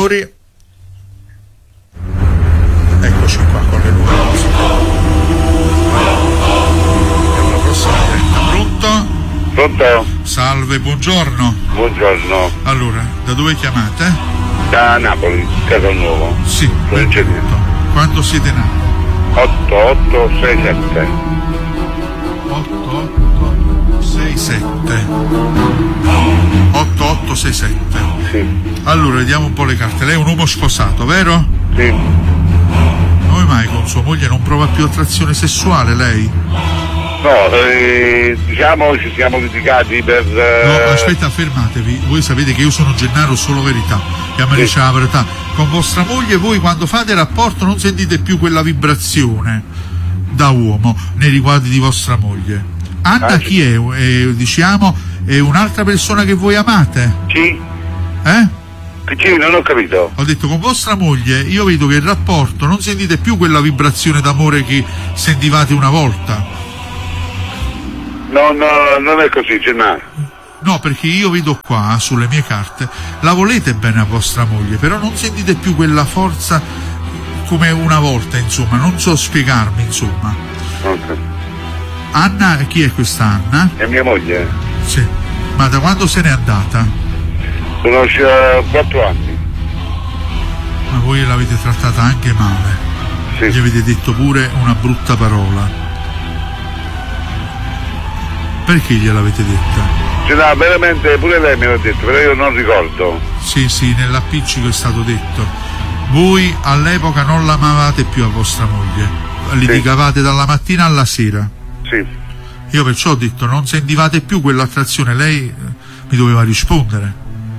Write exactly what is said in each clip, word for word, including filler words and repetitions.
signori, eccoci qua con le nuove musiche. La prossima diretta. Pronto? Pronto? Salve, buongiorno. Buongiorno. Allora, da dove chiamate? Da Napoli, Casalnuovo. Sì, benvenuto. Quando siete nati? otto otto sei sette. otto otto sei sette. otto otto sei sette. Sì. Allora, vediamo un po' le carte. Lei è un uomo sposato, vero? Sì. Come mai con sua moglie non prova più attrazione sessuale, lei? No, eh, diciamo ci siamo litigati per... Eh... No, aspetta, fermatevi. Voi sapete che io sono Gennaro Solo Verità, che a me Sì. dice la verità. Con vostra moglie voi quando fate rapporto non sentite più quella vibrazione da uomo nei riguardi di vostra moglie. Anna Ah, chi è? è? Diciamo, è un'altra persona che voi amate? Sì? Eh? Sì, non ho capito. Ho detto, con vostra moglie io vedo che il rapporto non sentite più quella vibrazione d'amore che sentivate una volta. No, no, non è così, Gennaro. No, perché io vedo qua sulle mie carte, la volete bene a vostra moglie, però non sentite più quella forza come una volta, insomma, non so spiegarmi, insomma. Ok. Anna, chi è questa Anna? È mia moglie. Sì. Ma da quando se n'è andata? Sono uh, quattro anni. Ma voi l'avete trattata anche male. Sì. Gli avete detto pure una brutta parola. Perché gliel'avete detta? Gennaro, veramente pure lei me l'ha detto, però io non ricordo. Sì, sì, nell'appiccico è stato detto. Voi all'epoca non l'amavate più a vostra moglie, litigavate sì. Dalla mattina alla sera. Sì. Io perciò ho detto, non sentivate più quell'attrazione, lei eh, mi doveva rispondere.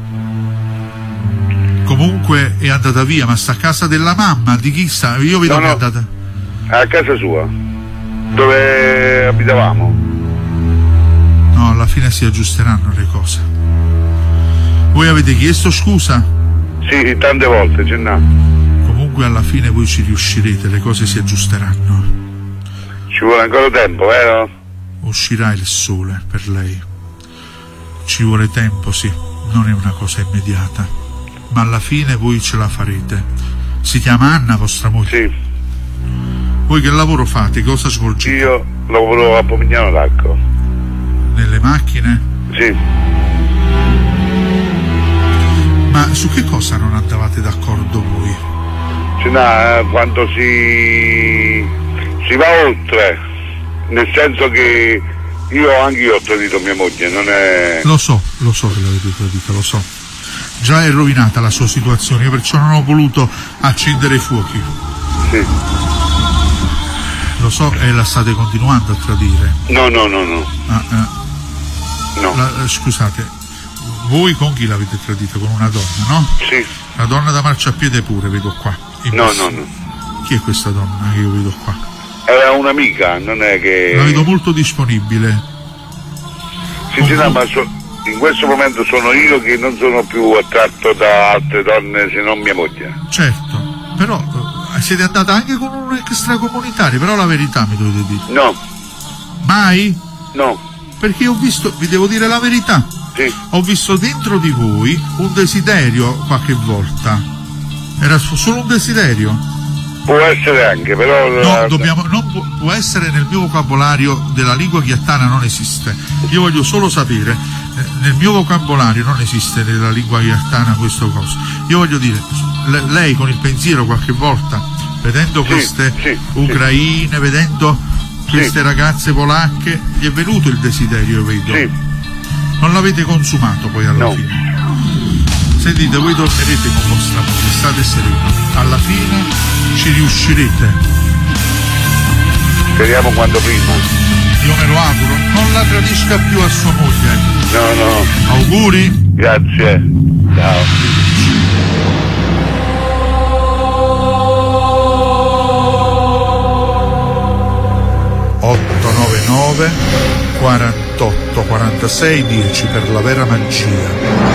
Comunque è andata via, ma sta a casa della mamma, di chi sta? Io vedo no, che no. è andata... A casa sua, dove abitavamo. No, alla fine si aggiusteranno le cose. Voi avete chiesto scusa? Sì, tante volte, Gennaro. Comunque alla fine voi ci riuscirete, le cose si aggiusteranno. Ci vuole ancora tempo, vero? Uscirà il sole per lei. Ci vuole tempo, sì, non è una cosa immediata. Ma alla fine voi ce la farete. Si chiama Anna, vostra moglie? Sì. Voi che lavoro fate? Cosa svolgete? Io lavoro a Pomigliano d'Arco. Nelle macchine? Sì. Ma su che cosa non andavate d'accordo voi? Cioè, no, quando si si va oltre, nel senso che io anche io ho tradito mia moglie, non è... Lo so, lo so che l'avete tradita, lo so. Già è rovinata la sua situazione, io perciò non ho voluto accendere i fuochi. Sì. Lo so, e la state continuando a tradire. No, no, no, no. Ah, ah. No. La, scusate, voi con chi l'avete tradita? Con una donna, no? Sì. La donna da marciapiede pure, vedo qua. No, no, no. Chi è questa donna che io vedo qua? Era un'amica, non è che... La vedo molto disponibile. Sì, sì, no, ma so, in questo momento sono io che non sono più attratto da altre donne se non mia moglie. Certo, però eh, siete andata anche con un extracomunitario, però la verità mi dovete dire. No. Mai? No. Perché ho visto, vi devo dire la verità, sì. Ho visto dentro di voi un desiderio qualche volta. Era solo un desiderio? Può essere anche, però... No, dobbiamo, non può, può essere nel mio vocabolario della lingua ghiattana, non esiste. Io voglio solo sapere, eh, nel mio vocabolario non esiste nella lingua ghiattana questo cosa. Io voglio dire, le, lei con il pensiero qualche volta, vedendo queste sì, sì, ucraine, sì. vedendo queste sì. ragazze polacche, gli è venuto il desiderio, io vedo. Sì. Non l'avete consumato poi alla no. fine. Sentite, voi tornerete con vostra moglie, state sereni. Alla fine ci riuscirete. Speriamo quanto prima. Io me lo auguro. Non la tradisca più a sua moglie. No, no. Auguri. Grazie. Ciao. otto nove nove quarantotto quarantasei dieci per la vera magia.